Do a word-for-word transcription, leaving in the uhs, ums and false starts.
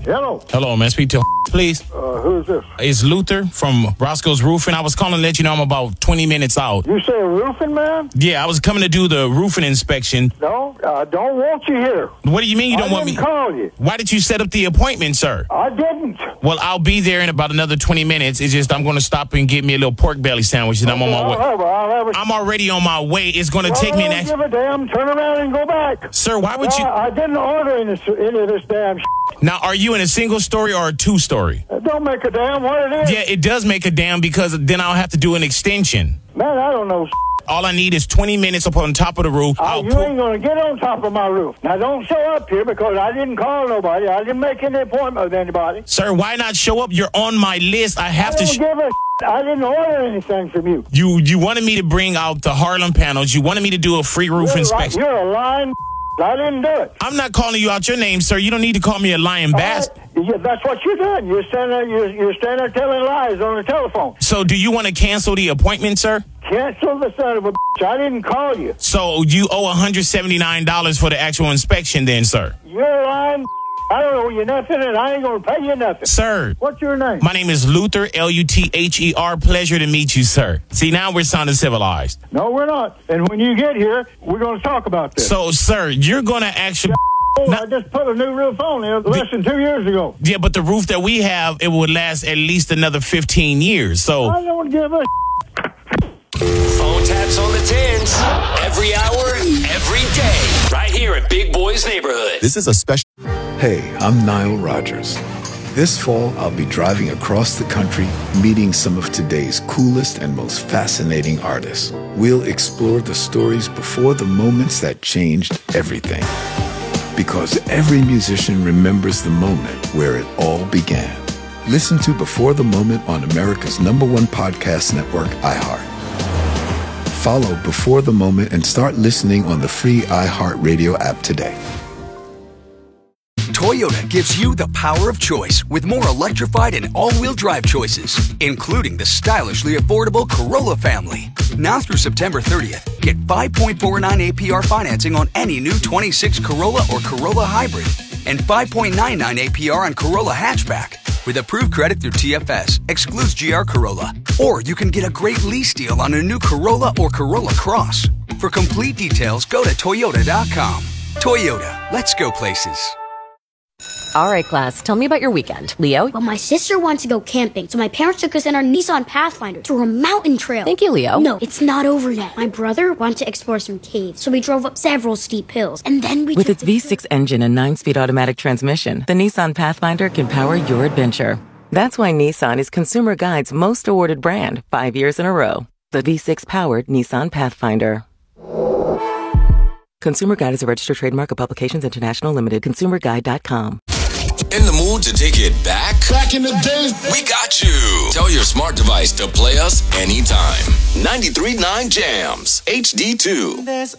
Hello. Hello, man. Speak to please. Uh, who's this? It's Luther from Roscoe's Roofing. I was calling to let you know I'm about twenty minutes out. You say a roofing man? Yeah, I was coming to do the roofing inspection. No, I don't want you here. What do you mean you don't I want me? didn't call you. Why did you set up the appointment, sir? I didn't. Well, I'll be there in about another twenty minutes. It's just I'm going to stop and get me a little pork belly sandwich, and I'm on my I'll way. have a, I'll have a, I'm already on my way. It's going to well, take me an I don't extra... give a damn. Turn around and go back. Sir, why would No, you... I didn't order any, any of this damn shit. Now, are you in a single story or a two story? It don't make a damn what it is. Yeah, it does make a damn because then I'll have to do an extension. Man, I don't know. All I need is twenty minutes up on top of the roof. Uh, you pull- ain't going to get on top of my roof. Now, don't show up here because I didn't call nobody. I didn't make any appointment with anybody. Sir, why not show up? You're on my list. I have I to... don't Sh- give a I didn't order anything from you. you you wanted me to bring out the Harlem panels. You wanted me to do a free roof You're, inspection. You're a lying. I didn't do it. I'm not calling you out your name, sir. You don't need to call me a lying bastard. Right. Yeah, that's what you're doing. You're standing there, you're, you're standing there telling lies on the telephone. So do you want to cancel the appointment, sir? Cancel the son of a bitch. I didn't call you. So you owe one hundred seventy-nine dollars for the actual inspection then, sir? You're lying. I don't owe you nothing, and I ain't going to pay you nothing. Sir. What's your name? My name is Luther, L U T H E R. Pleasure to meet you, sir. See, now we're sounding civilized. No, we're not. And when you get here, we're going to talk about this. So, sir, you're going to actually... Oh, I just put a new roof on here less than two years ago. Yeah, but the roof that we have, it would last at least another fifteen years. So... I don't give a... Phone taps on the tens. Every hour, every day. Right here at Big Boy's Neighborhood. This is a special... Hey, I'm Nile Rodgers. This fall, I'll be driving across the country, meeting some of today's coolest and most fascinating artists. We'll explore the stories before the moments that changed everything. Because every musician remembers the moment where it all began. Listen to Before the Moment on America's number one podcast network, iHeart. Follow Before the Moment and start listening on the free iHeartRadio app today. Toyota gives you the power of choice with more electrified and all-wheel drive choices, including the stylishly affordable Corolla family. Now through September thirtieth, get five point four nine A P R financing on any new twenty-six Corolla or Corolla Hybrid and five point nine nine A P R on Corolla Hatchback. With approved credit through T F S, excludes G R Corolla. Or you can get a great lease deal on a new Corolla or Corolla Cross. For complete details, go to Toyota dot com. Toyota, let's go places. All right, class, tell me about your weekend. Leo? Well, my sister wants to go camping, so my parents took us in our Nissan Pathfinder to a mountain trail. Thank you, Leo. No, it's not over yet. My brother wanted to explore some caves, so we drove up several steep hills, and then we With took its the V six engine and nine-speed automatic transmission, the Nissan Pathfinder can power your adventure. That's why Nissan is Consumer Guide's most awarded brand, five years in a row. The V six-powered Nissan Pathfinder. Consumer Guide is a registered trademark of Publications International Limited. consumer guide dot com. In the mood to take it back? Back in the day. We got you. Tell your smart device to play us anytime. ninety-three point nine Jams, H D two. There's